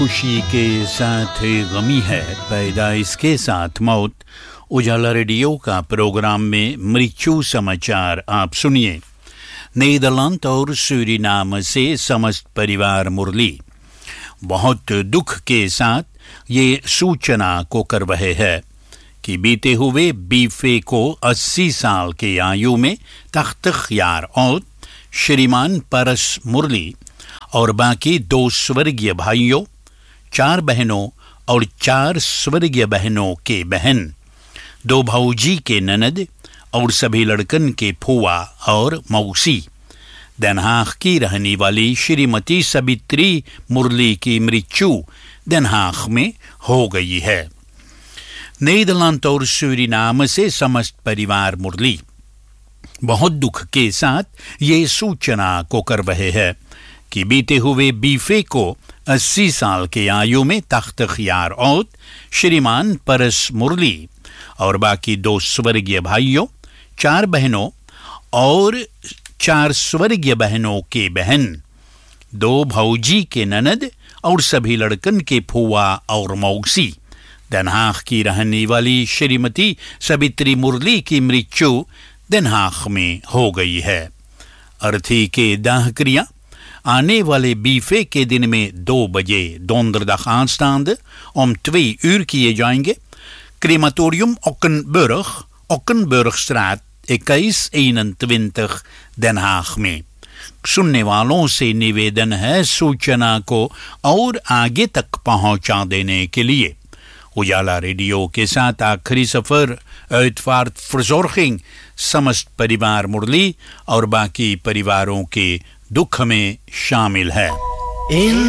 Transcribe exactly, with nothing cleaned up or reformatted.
खुशी के साथ गमी है, पैदा इसके साथ मौत। उजाला रेडियो का प्रोग्राम में मृत्यु समाचार आप सुनिए। नीदरलैंड और सूरीनाम से समस्त परिवार मुरली बहुत दुख के साथ ये सूचना को कर रहे हैं कि बीते हुए बीफे को अस्सी साल की आयु में तख्त-ए-ख्यार और श्रीमान परस मुरली और बाकी दो स्वर्गीय भाइयों, चार बहनों और चार स्वर्गीय बहनों के बहन, दो भौजी के ननद और सभी लड़कन के फुआ और मौसी, den Haag की रहने वाली श्रीमती सबित्री मुरली की मृत्यु den Haag में हो गई है। नीदरलैंड और सूरीनाम से समस्त परिवार मुरली बहुत दुख के साथ ये सूचना को कर रहे हैं कि बीते हुए बीफे को अस्सी साल की आयु में तख्त-ए-ख्यार और श्रीमान परस मुरली और बाकी दो स्वर्गीय भाइयों, चार बहनों और चार स्वर्गीय बहनों के बहन, दो भौजी के ननद और सभी लड़कन के फुआ और मौसी, den Haag की रहने वाली श्रीमती सबित्री मुरली की मृत्यु den Haag में हो गई है। अर्थी के दाह क्रिया आने वाले बीफे के दिन में दो बजे donderdag aanstaande om twee uur किए जाएंगे। क्रेमाtorium Ockenburg, Ockenburgstraat इक्कीस eenentwintig den Haag में। सुनने वालों से निवेदन है सूचना को और आगे तक पहुंचा देने के लिए। उजाला रेडियो के साथ आखिरी सफर uitvaartverzorging समस्त परिवार मुरली और बाकी परिवारों के दुख में शामिल है।